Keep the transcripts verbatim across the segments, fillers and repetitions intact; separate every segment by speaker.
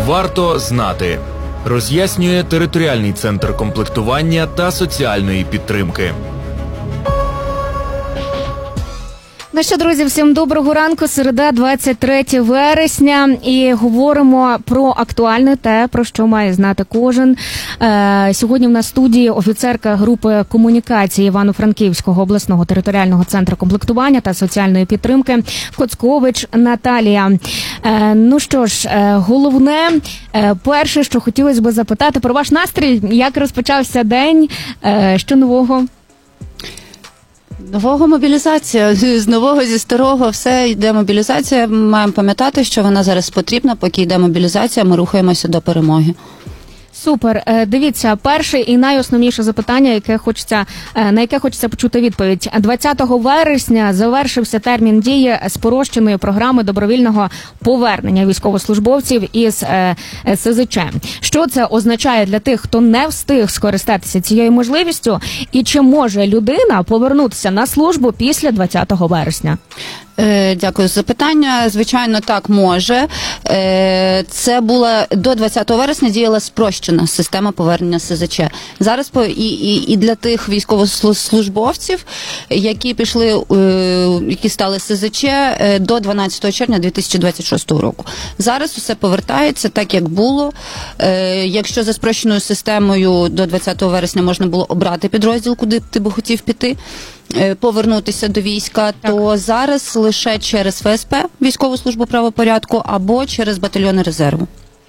Speaker 1: Варто знати. Роз'яснює територіальний центр комплектування та соціальної підтримки.
Speaker 2: Ну що, друзі, всім доброго ранку. Середа, двадцять третє вересня. І говоримо про актуальне, те, про що має знати кожен. Е, сьогодні в нас в студії офіцерка групи комунікації Івано-Франківського обласного територіального центру комплектування та соціальної підтримки Коцкович Наталія. Е, ну що ж, е, головне, е, перше, що хотілося б запитати про ваш настрій. Як розпочався день? Е, що нового?
Speaker 3: Нового мобілізація, з нового, зі старого, все йде мобілізація. Ми маємо пам'ятати, що вона зараз потрібна, поки йде мобілізація, ми рухаємося до перемоги.
Speaker 2: Супер. Дивіться, перше і найосновніше запитання, яке хочеться, на яке хочеться почути відповідь. двадцятого вересня завершився термін дії спрощеної програми добровільного повернення військовослужбовців із ес зет че. Що це означає для тих, хто не встиг скористатися цією можливістю? І чи може людина повернутися на службу після двадцятого вересня?
Speaker 3: Дякую за запитання. Звичайно, так, може. Це була до двадцятого вересня діяла спрощена система повернення ес зет че. Зараз і, і, і для тих військовослужбовців, які пішли, які стали ес зет че до дванадцятого червня дві тисячі двадцять шостого року. Зараз усе повертається так, як було. Якщо за спрощеною системою до двадцятого вересня можна було обрати підрозділ, куди ти би хотів піти, повернутися до війська, так, то зараз лише через еф ес пе, військову службу правопорядку, або через батальйони резерву.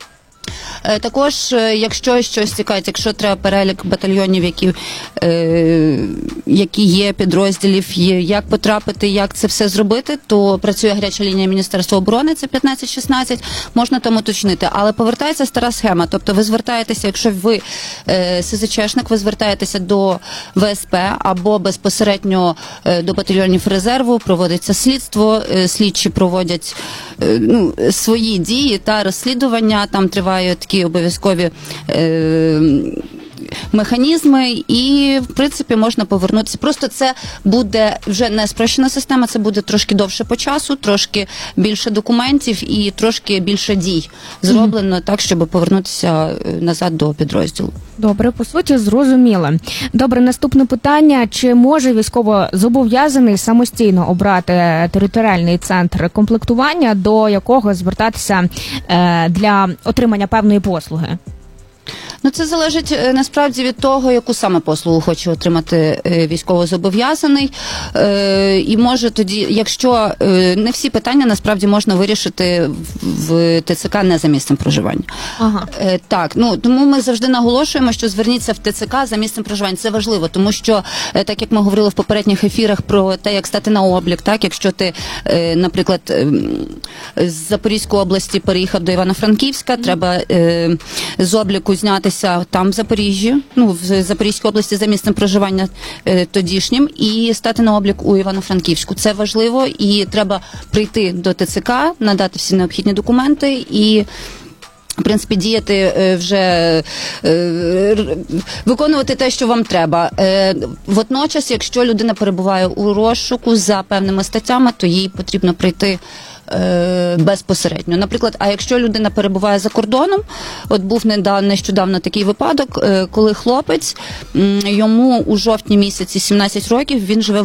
Speaker 3: Також, якщо щось цікавить, якщо треба перелік батальйонів, які, е, які є, підрозділів, є, як потрапити, як це все зробити, то працює гаряча лінія Міністерства оборони, це п'ятнадцять шістнадцять, можна там уточнити. Але повертається стара схема, тобто ви звертаєтеся, якщо ви е, ес зет чешник, ви звертаєтеся до ве ес пе або безпосередньо е, до батальйонів резерву, проводиться слідство, е, слідчі проводять е, ну, свої дії та розслідування, там тривають такі обов'язкові е, механізми, і, в принципі, можна повернутися. Просто це буде вже не спрощена система, це буде трошки довше по часу, трошки більше документів і трошки більше дій зроблено, mm-hmm. так, щоб повернутися назад до підрозділу.
Speaker 2: Добре, по суті, зрозуміло. Добре, наступне питання. Чи може військовозобов'язаний самостійно обрати територіальний центр комплектування, до якого звертатися е, для отримання певної послуги?
Speaker 3: Ну, це залежить насправді від того, яку саме послугу хоче отримати військовозобов'язаний. Е, і може тоді, якщо е, не всі питання насправді можна вирішити в те це ка не за місцем проживання. Ага. Е, так, ну тому ми завжди наголошуємо, що зверніться в те це ка за місцем проживання. Це важливо, тому що, е, так як ми говорили в попередніх ефірах про те, як стати на облік, так, якщо ти, е, наприклад, е, з Запорізької області переїхав до Івано-Франківська, mm. треба е, з обліку знятися там в Запоріжжі, ну, в Запорізькій області за місцем проживання е, тодішнім, і стати на облік у Івано-Франківську. Це важливо, і треба прийти до те це ка, надати всі необхідні документи і, в принципі, діяти вже, е, виконувати те, що вам треба. Е, водночас, якщо людина перебуває у розшуку за певними статтями, то їй потрібно прийти безпосередньо. Наприклад, а якщо людина перебуває за кордоном, от був недавно, нещодавно такий випадок, коли хлопець, йому у жовтні місяці сімнадцять років, він живе